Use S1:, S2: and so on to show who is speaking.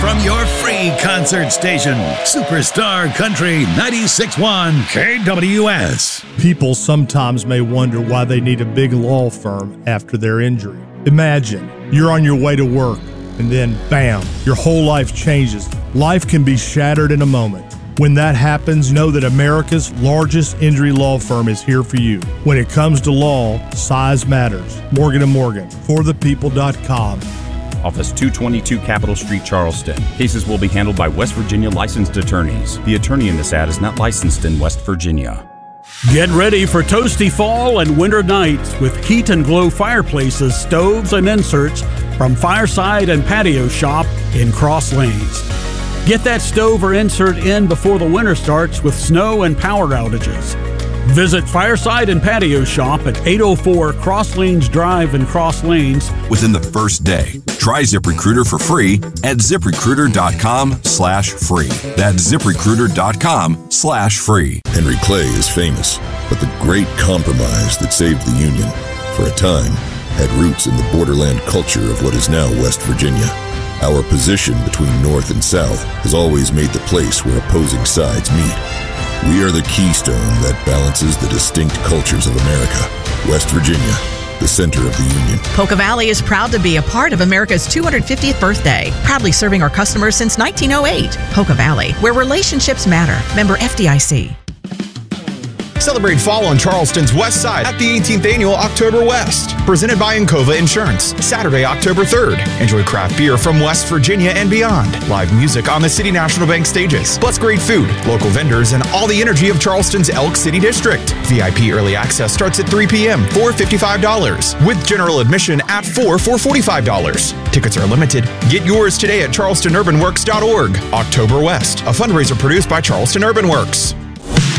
S1: from your free concert station, Superstar Country 96.1 KWS.
S2: People sometimes may wonder why they need a big law firm after their injury. Imagine you're on your way to work and then, bam, your whole life changes. Life can be shattered in a moment. When that happens, know that America's largest injury law firm is here for you. When it comes to law, size matters. Morgan & Morgan, forthepeople.com.
S3: Office 222 Capitol Street, Charleston. Cases will be handled by West Virginia licensed attorneys. The attorney in this ad is not licensed in West Virginia.
S4: Get ready for toasty fall and winter nights with Heat and Glow fireplaces, stoves, and inserts from Fireside and Patio Shop in Cross Lanes. Get that stove or insert in before the winter starts with snow and power outages. Visit Fireside and Patio Shop at 804 Cross Lanes Drive in Cross Lanes.
S5: Within the first day, try ZipRecruiter for free at ZipRecruiter.com/free. That's ZipRecruiter.com/free.
S6: Henry Clay is famous, but the great compromise that saved the Union, for a time, had roots in the borderland culture of what is now West Virginia. Our position between North and South has always made the place where opposing sides meet. We are the keystone that balances the distinct cultures of America. West Virginia, the center of the Union.
S7: Polka Valley is proud to be a part of America's 250th birthday, proudly serving our customers since 1908. Polka Valley, where relationships matter. Member FDIC.
S8: Celebrate fall on Charleston's west side at the 18th Annual October West, presented by Encova Insurance, Saturday, October 3rd. Enjoy craft beer from West Virginia and beyond, live music on the City National Bank stages, plus great food, local vendors, and all the energy of Charleston's Elk City District. VIP early access starts at 3 p.m. for $55, with general admission at 4 for $45. Tickets are limited. Get yours today at charlestonurbanworks.org. October West, a fundraiser produced by Charleston Urban Works.